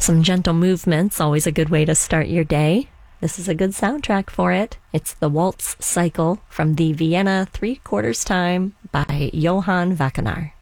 Some gentle movements, always a good way to start your day. This is a good soundtrack for it. It's the Waltz Cycle from the Vienna 3/4 Time by Johann Wackenaar.